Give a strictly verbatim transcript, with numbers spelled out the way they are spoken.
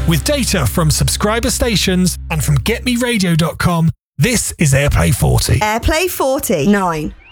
With data from subscriber stations and from get me radio dot com, this is AirPlay forty. AirPlay forty. nine.